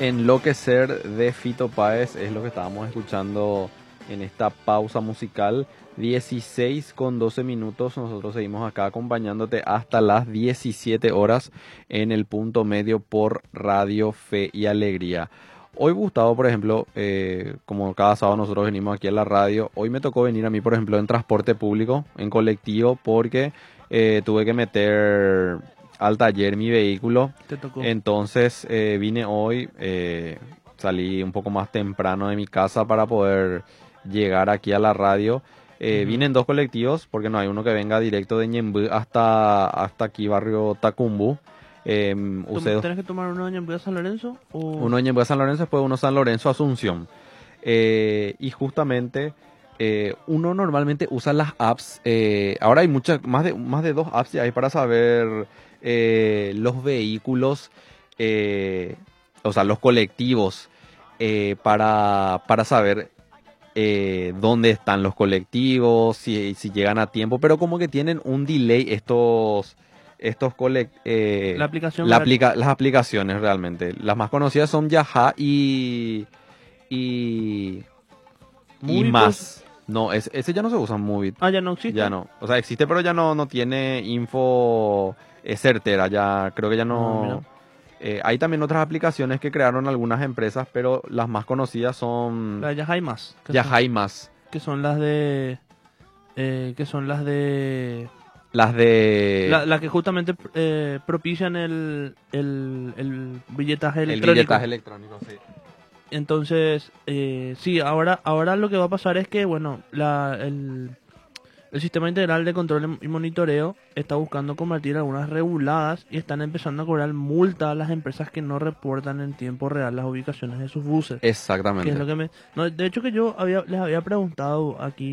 Enloquecer de Fito Páez es lo que estábamos escuchando en esta pausa musical. 16 con 12 minutos. Nosotros seguimos acá acompañándote hasta las 17 horas en el punto medio por Radio Fe y Alegría. Hoy, Gustavo, por ejemplo, como cada sábado nosotros venimos aquí a la radio, hoy me tocó venir a mí, por ejemplo, en transporte público, en colectivo, porque tuve que meter al taller mi vehículo. Te tocó. Entonces vine hoy, salí un poco más temprano de mi casa para poder llegar aquí a la radio. Vine en dos colectivos, porque no hay uno que venga directo de Ñemby hasta aquí, barrio Tacumbu. ¿Tenés que tomar uno de Ñemby a San Lorenzo? Uno de Ñemby a San Lorenzo, después uno San Lorenzo Asunción. Y justamente uno normalmente usa las apps. Ahora hay más de dos apps ya hay para saber los vehículos, o sea, los colectivos, para saber dónde están los colectivos, si llegan a tiempo, pero como que tienen un delay La aplicación. las aplicaciones realmente. Las más conocidas son Yaha y más. No, ese ya no se usa Movit. Ah, ya no existe. Ya no. O sea, existe, pero ya no tiene info certera. Ya creo que ya no. Hay también otras aplicaciones que crearon algunas empresas, pero las más conocidas son La de Yaha y más. Yaha y más. Que son las de... Las La que justamente propician el billetaje electrónico. El billetaje electrónico, sí. Entonces, sí, ahora lo que va a pasar es que, bueno, el Sistema Integral de Control y Monitoreo está buscando combatir algunas reguladas y están empezando a cobrar multa a las empresas que no reportan en tiempo real las ubicaciones de sus buses. Exactamente. Que es lo que de hecho que yo les había preguntado aquí